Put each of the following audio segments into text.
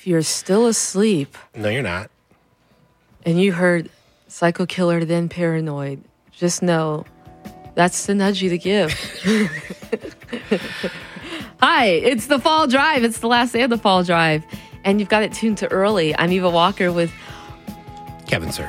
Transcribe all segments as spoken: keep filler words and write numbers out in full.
If you're still asleep No, you're not. and you heard Psycho Killer, then Paranoid, just know that's the nudge you to give. Hi, it's the Fall Drive. It's the last day of the Fall Drive. And you've got it tuned to early. I'm Eva Walker with Kevin, sir.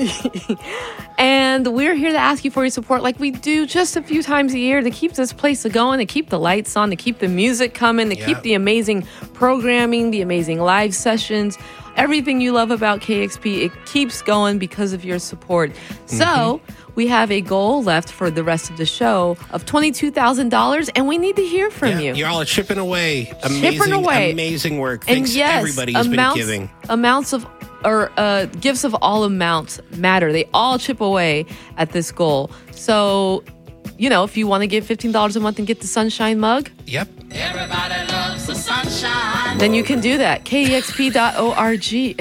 And we're here to ask you for your support like we do just a few times a year to keep this place going, to keep the lights on, to keep the music coming, to Yeah. keep the amazing programming, the amazing live sessions, everything you love about K X P. It keeps going because of your support. Mm-hmm. So we have a goal left for the rest of the show of twenty-two thousand dollars, and we need to hear from Yeah, you. you're all chipping away. Amazing, Chipping away. amazing work. And Thanks to yes, everybody who's amounts, been giving. amounts of or uh, gifts of all amounts matter. They all chip away at this goal. So, you know, if you want to give fifteen dollars a month and get the Sunshine mug, Yep. Everybody loves the sunshine. then you can do that. K E X P dot org.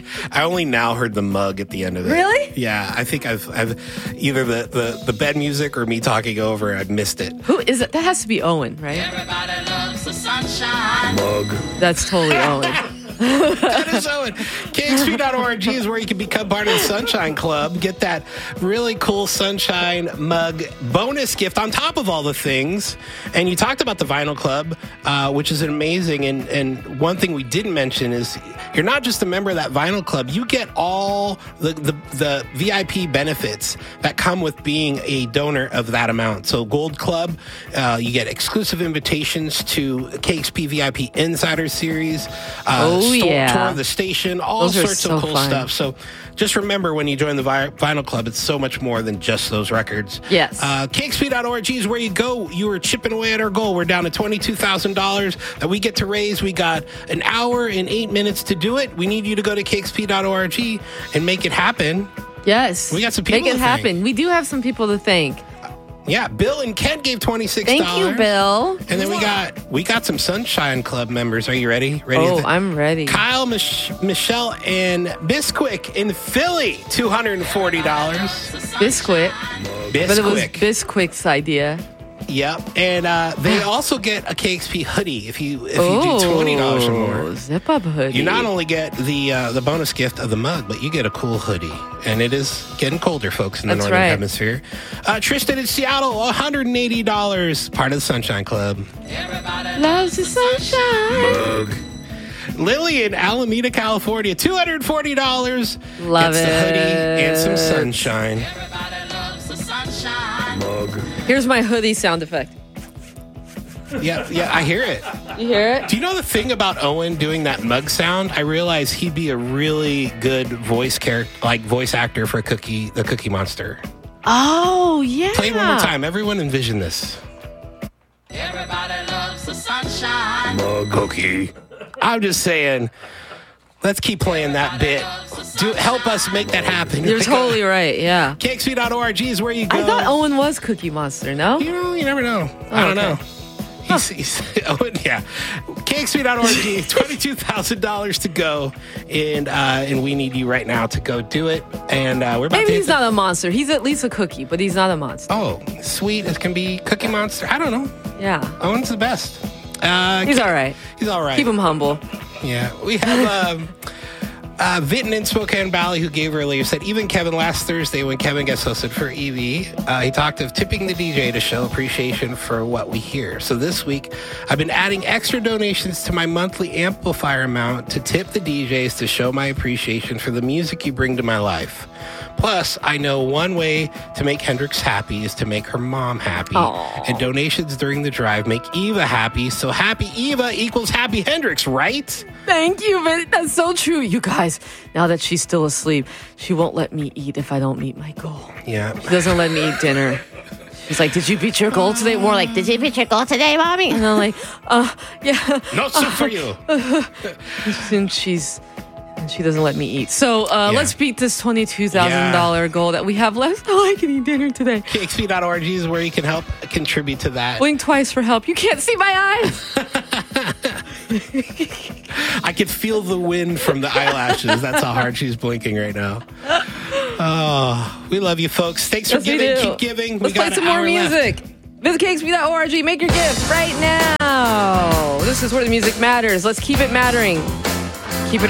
I only now heard the mug at the end of it. Really? Yeah, I think I've I've either the, the, the bed music or me talking over, I've missed it. Who is it? That has to be Owen, right? Everybody loves the sunshine. Mug. That's totally Owen. That is Owen. K X P dot org is where you can become part of the Sunshine Club. Get that really cool Sunshine mug bonus gift on top of all the things. And you talked about the Vinyl Club, uh, which is amazing. And, and one thing we didn't mention is you're not just a member of that Vinyl Club. You get all the, the, the V I P benefits that come with being a donor of that amount. So Gold Club, uh, you get exclusive invitations to K X P V I P Insider Series. Uh, Oh, store, yeah. tour of the station, all Those are sorts so of cool fun. stuff. So just remember when you join the Vi- Vinyl Club, it's so much more than just those records. Yes. Uh, K X P dot org is where you go. You were chipping away at our goal. We're down to twenty-two thousand dollars that we get to raise. We got an hour and eight minutes to do it. We need you to go to K X P dot org and make it happen. Yes. We got some people Make it to happen. thank. We do have some people to thank. Yeah, Bill and Kent gave twenty-six dollars. Thank you, Bill. And then we got we got some Sunshine Club members. Are you ready? Ready? Oh, to- I'm ready. Kyle, Mich- Michelle, and Bisquick in Philly, two hundred forty dollars. Biscuit. But it was Bisquick. Bisquick's idea. Yep. And uh, they also get a K X P hoodie if you if you do twenty dollars or more. Zip up hoodie. You not only get the uh, the bonus gift of the mug, but you get a cool hoodie. And it is getting colder, folks, in the That's Northern right. Hemisphere. Uh, Tristan in Seattle, one hundred eighty dollars, part of the Sunshine Club. loves the sunshine. Lily in Alameda, California, two hundred forty dollars. Love gets the hoodie and some it. sunshine. Everybody loves the sunshine. Here's my hoodie sound effect. Yeah, yeah, I hear it. You hear it? Do you know the thing about Owen doing that mug sound? I realized he'd be a really good voice character, like voice actor for Cookie, the Cookie Monster. Oh, yeah. Play it one more time. Everyone envision this. Everybody loves the sunshine. Mug Cookie. I'm just saying, let's keep playing that bit. Do help us make that happen. You're totally right, yeah. K X P dot org is where you go. I thought Owen was Cookie Monster, no? You know, you never know. I don't okay. know. He's, he's, Owen, yeah. K X P dot org, twenty-two thousand dollars to go. And uh, and we need you right now to go do it. And uh, we're about Maybe to hit he's the- not a monster. He's at least a cookie, but he's not a monster. Oh, sweet as can be. Cookie Monster. I don't know. Yeah. Owen's the best. Uh, He's all right. He's all right. Keep him humble. Yeah, we have um, uh, Vinton in Spokane Valley who gave earlier said, even Kevin last Thursday when Kevin gets hosted for E V, uh, he talked of tipping the D J to show appreciation for what we hear. So this week, I've been adding extra donations to my monthly amplifier amount to tip the D Js to show my appreciation for the music you bring to my life. Plus, I know one way to make Hendrix happy is to make her mom happy. Aw. And donations during the drive make Eva happy. So happy Eva equals happy Hendrix, right? Thank you, Vin. That's so true. You guys, now that she's still asleep, she won't let me eat if I don't meet my goal. Yeah. She doesn't let me eat dinner. She's like, did you beat your goal today? More like, did you beat your goal today, Mommy? And I'm like, uh, yeah. No soup for you. And she's... And she doesn't let me eat. So uh, Yeah. let's beat this twenty-two thousand dollars Yeah. goal that we have left. Oh, I can eat dinner today. K X P dot org is where you can help contribute to that. Blink twice for help. You can't see my eyes. I could feel the wind from the eyelashes. That's how hard she's blinking right now. Oh, we love you, folks. Thanks for Yes, we giving. do. Keep giving. Let's we got play some an more hour left. music. Visit K X P dot org. Make your gift right now. This is where the music matters. Let's keep it mattering.